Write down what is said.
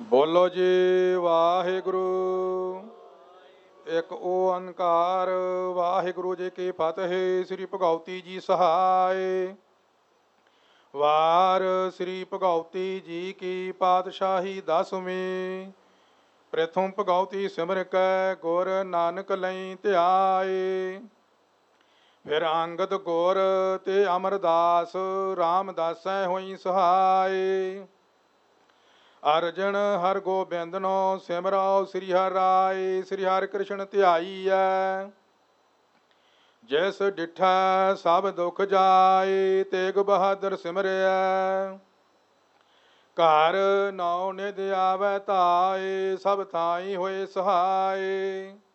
ਬੋਲੋ ਜੀ ਵਾਹਿਗੁਰੂ। ਇੱਕ ਓੰਕਾਰ ਵਾਹਿਗੁਰੂ ਜੀ ਕੀ ਫਤਿਹ। ਸ੍ਰੀ ਭਗਉਤੀ ਜੀ ਸਹਾਇ। ਵਾਰ ਸ੍ਰੀ ਭਗਉਤੀ ਜੀ ਕੀ ਪਾਤਸ਼ਾਹੀ ਦਸਵੀਂ। ਪ੍ਰਥਮ ਭਗਉਤੀ ਸਿਮਰ ਕੈ ਗੁਰ ਨਾਨਕ ਲਈ ਧਿਆਏ। ਫਿਰ ਅੰਗਦ ਗੁਰ ਤੇ ਅਮਰਦਾਸ ਰਾਮਦਾਸੈ ਹੋਈ ਸਹਾਇ। ਅਰਜਨ ਹਰ ਗੋਬਿੰਦਨੋ ਸਿਮਰੋ ਸ੍ਰੀ ਹਰਿ ਰਾਇ। ਸ੍ਰੀ ਹਰਿ ਕ੍ਰਿਸ਼ਨ ਧਿਆਈਐ ਜਿਸ ਡਿਠੈ ਸਭ ਦੁਖ ਜਾਏ। ਤੇਗ ਬਹਾਦਰ ਸਿਮਰਿਐ ਘਰ ਨੌ ਨਿਧ ਆਵੈ ਧਾਏ। ਸਭ ਥਾਈ ਹੋਏ ਸਹਾਏ।